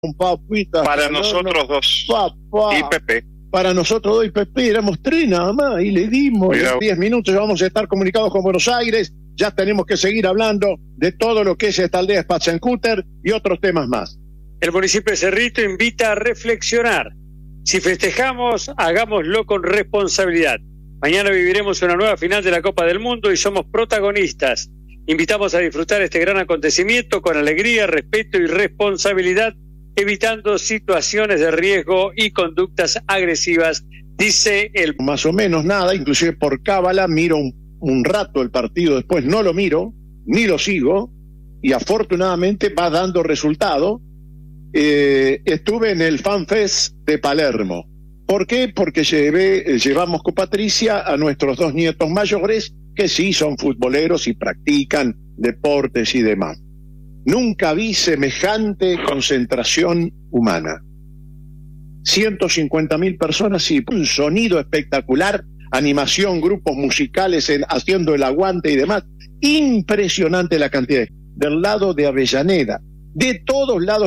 con papitas. Para nosotros dos. Papá. Y Pepe. Para nosotros dos y Pepe, éramos tres nada más, y le dimos. En 10 minutos ya vamos a estar comunicados con Buenos Aires, ya tenemos que seguir hablando de todo lo que es esta aldea Spatzenkutter y otros temas más. El municipio de Cerrito invita a reflexionar. Si festejamos, hagámoslo con responsabilidad. Mañana viviremos una nueva final de la Copa del Mundo y somos protagonistas. Invitamos a disfrutar este gran acontecimiento con alegría, respeto y responsabilidad, evitando situaciones de riesgo y conductas agresivas, dice el... Más o menos nada, inclusive por cábala miro un rato el partido, después no lo miro, ni lo sigo, y afortunadamente va dando resultado. Estuve en el FanFest de Palermo. ¿Por qué? Porque llevamos con Patricia a nuestros 2 nietos mayores, que sí son futboleros y practican deportes y demás. Nunca vi semejante concentración humana. 150.000 personas y un sonido espectacular, animación, grupos musicales haciendo el aguante y demás. Impresionante la cantidad. Del lado de Avellaneda, de todos lados.